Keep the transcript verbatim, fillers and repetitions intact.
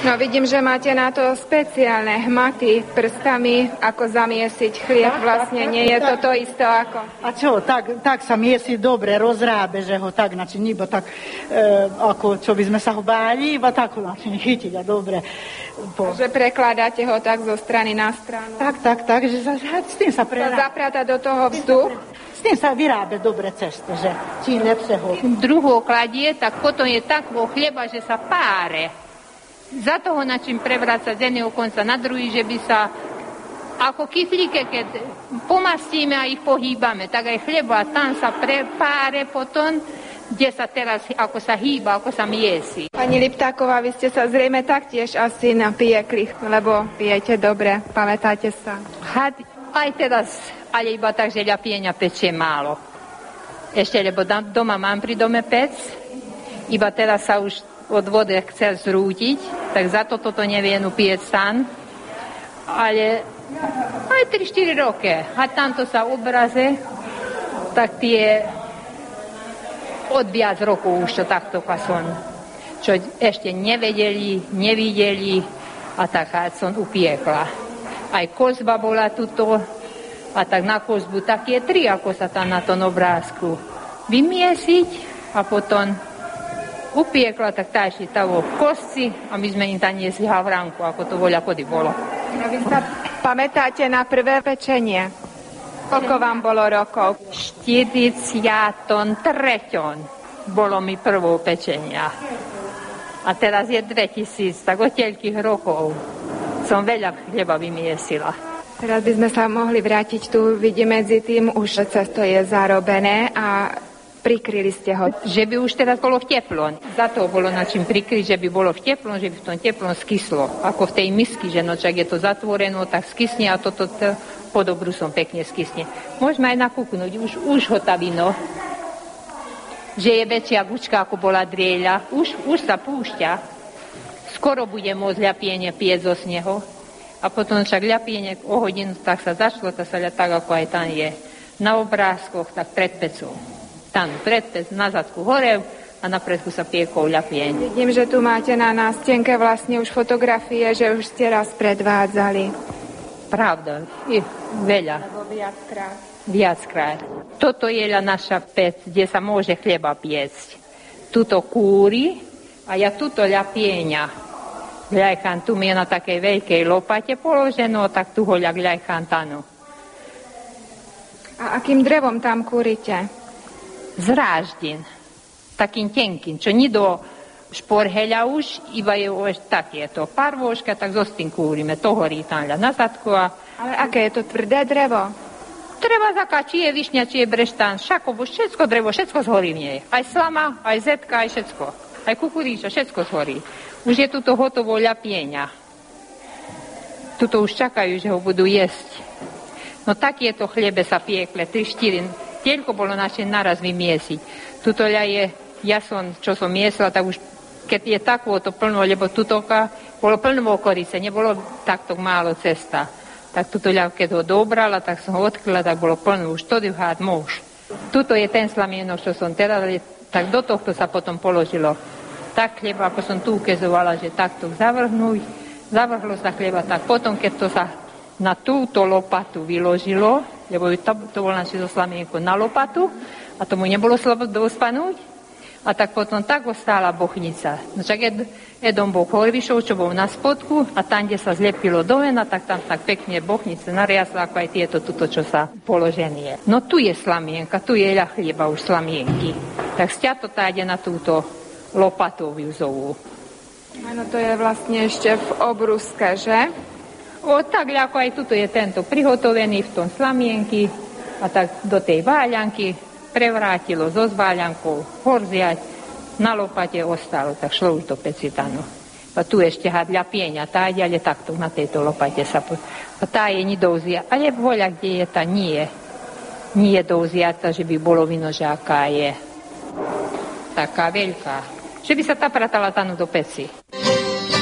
No vidím, že máte na to speciálne hmaty prstami, ako zamiesiť chlieb. Vlastne nie je to to isté ako... A čo, tak, tak sa miesi dobre, rozrábe, že ho tak, znači nibo tak, e, ako čo by sme sa ho báli, iba tak, znači chytiť a dobre. Po... Že prekladáte ho tak zo strany na stranu. Tak, tak, tak, že sa, s tým sa prerába. Sa zaprata do toho vzduch. S tým sa vyrábe dobre cesto, že čím lepšie ho. Druhou kladie, tak potom je takvo chleba, že sa páre. Za toho, na čím prevráca z jedného konca na druhý, že by sa ako kyslíke, keď pomastíme a ich pohýbame, tak aj chleba tam sa prepáre potom, kde sa teraz, ako sa hýba, ako sa miesi. Pani Liptáková, vy ste sa zrejme taktiež asi napiekli, lebo pijete dobre, pamätáte sa. Had, aj teraz, ale iba tak, že ľapieňa pečie málo. Ešte, lebo doma mám pri dome pec, iba teraz sa už od vody chce zrútiť, tak za to toto neviem upieť stan. Ale aj tri štyri roky. A tamto sa obraze, tak tie od viac rokov už to takto som, čo ešte nevedeli, nevideli a tak som upiekla. Aj kozba bola tuto a tak na kozbu také tri, ako sa tam na tom obrázku vymiesiť a potom upiekla, tak tá ešte tavo v kostci a my sme im tam niesli havránku, ako to voľa kody bolo. A vy sa pamätáte na prvé pečenie? Koľko vám bolo rokov? štyridsaťtri bolo mi prvou pečenia. A teraz je dvetisíc, tak od toľkých rokov som veľa chleba vymiesila. Teraz by sme sa mohli vrátiť tu, vidíme medzi tým, už cesto je zarobené a prikryli ste ho. Že by už teraz bolo v teplom. Za to bolo na čím prikryť, že by bolo v teplom, že by v tom teplom skyslo. Ako v tej misky, že nočak je to zatvoreno, tak skysne a toto t- pod obrusom pekne skysne. Môžeme aj nakúknuť, už, už ho tá vino. Že je väčšia gučka, ako bola drieľa. Už, už sa púšťa. Skoro bude môcť ľapienie pieť zo snehu. A potom však ľapienie o hodinu, tak sa začalo, tak sa ľa tak, ako aj tam je. Na obrázkoch, tak pred pecou. Tam predpec, na zadku hore a na predku sa piekol ľapieň. Vidím, že tu máte na nástenke vlastne už fotografie, že už ste raz predvádzali. Pravda, je veľa. Alebo viackrát. Viackrát. Toto je naša pec, kde sa môže chleba piecť. Tuto kúri a ja tuto ľapieňa. Gľajchan tu mi je na takej veľkej lopate položeno, tak tu ho gľajchan tanu. A akým drevom tam kúrite? Z ráždin, takým tenkým, čo ni do šporheľa už, iba je už takéto parvoška, tak zo s tým kúrime, to horí tam na zadku. A... Ale aké je to tvrdé drevo? Treba zaká, či je višňa, či je breštán, šakovo, všetko drevo, všetko zhorí v nej. Aj slama, aj zetka, aj všetko. Aj kukuríča, všetko zhorí. Už je tuto hotovo ľapieňa. Tuto už čakajú, že ho budú jesť. No takéto chlebe sa piekle, tri štyri. Tielko bolo naše naraz vymiesiť. Tuto ľa je, ja som, čo som miesla, tak už keď je takvo to plno, lebo tuto bolo plno okorice, nebolo takto málo cesta. Tak tuto ľa, keď ho dobrala, tak som ho odkryla, tak bolo plno, už to dýchať môž. Tuto je ten slamienok, čo som teraz, tak do tohto sa potom položilo. Tak chleba, ako som tu ukazovala, že takto zavrhnúť, zavrhlo sa chleba, tak potom, keď to sa na túto lopatu vyložilo, lebo to, to bolo naše zo slamienko na lopatu a tomu nebolo slobodno dospanúť. A tak potom tak ostála bochnica. No čak Ed, Edom bol Horvišov, čo bol na spodku a tam, kde sa zlepilo dovena, tak tam tak pekne bochnice nariasla, ako aj tieto, tuto, čo sa položenie. No tu je slamienka, tu je ľa chlieba už slamienky. Tak sťa to táde na túto lopatu vyuzovú. Áno, to je vlastne ešte v obruske, že? O, tak, ako aj tuto je tento prihotovený v tom slamienky a tak do tej váľanky prevrátilo so zváľankou, horziať, na lopate ostalo, tak šlo už do pecitanu. A tu ešte hadľa pieňa, tá je, ale takto na tejto lopate sa... A tá je nidouzia, ale voľa, kde je tá, nie. Nie je douziata, že by bolo vino, že aká je. Taká veľká. Že by sa tá pratala tanu do peci.